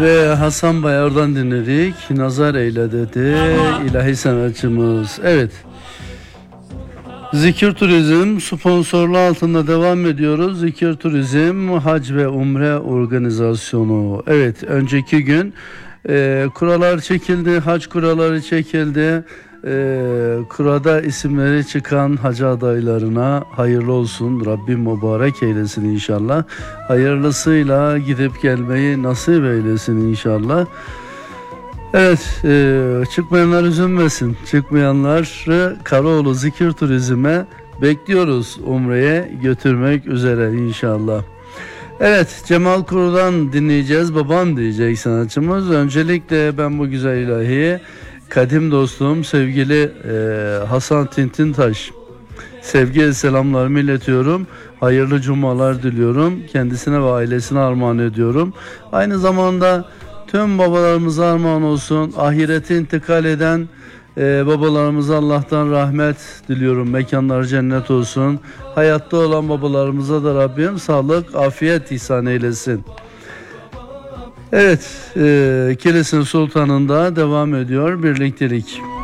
Ve Hasan Bayar'dan dinledik. Nazar eyle dedi ilahi sanatçımız. Evet. Zikir Turizm sponsorluğu altında devam ediyoruz. Zikir Turizm Hac ve Umre Organizasyonu. Evet, önceki gün kuralar çekildi, hac kuraları çekildi. Kurada isimleri çıkan hacı adaylarına hayırlı olsun. Rabbim mübarek eylesin inşallah. Hayırlısıyla gidip gelmeyi nasip eylesin inşallah. Evet, çıkmayanlar üzülmesin. Çıkmayanları Karaoğlu Zikir Turizm'e bekliyoruz. Umre'ye götürmek üzere inşallah. Evet, Cemal Kuru'dan dinleyeceğiz. Babam diyecek sanatçımız. Öncelikle ben bu güzel ilahiyi kadim dostum sevgili Hasan Tintintaş sevgi selamlarımı iletiyorum. Hayırlı cumalar diliyorum. Kendisine ve ailesine armağan ediyorum. Aynı zamanda tüm babalarımıza armağan olsun. Ahirete intikal eden babalarımıza Allah'tan rahmet diliyorum. Mekanları cennet olsun. Hayatta olan babalarımıza da Rabbim sağlık, afiyet ihsan eylesin. Evet, Kilis'in Sultanı'nda devam ediyor birliktelik.